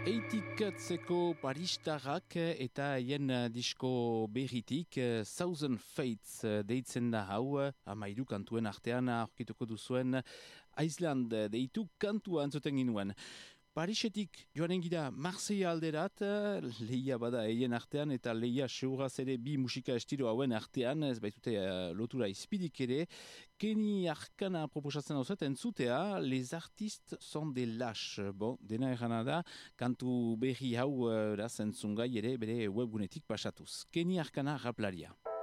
Eitikatzeko paristarrak eta haien disko berritik Thousand Fates deitzen da hau, 13 kantuen artean aurkituko duzuen Iceland deitu kantua entzuten ginuen. Parisetik joanen gira Marseilla alderat, lehia bada eien artean eta lehia seuraz ere bi musika estilo hauen artean, ez baitute lotura izpidik ere. Kenny Arcana proposatzen hau entzutea, les artistes sont des lâches. Bon, dena errana da, kantu berri hau entzungai ere bere webgunetik pasatuz. Kenny Arcana raplaria.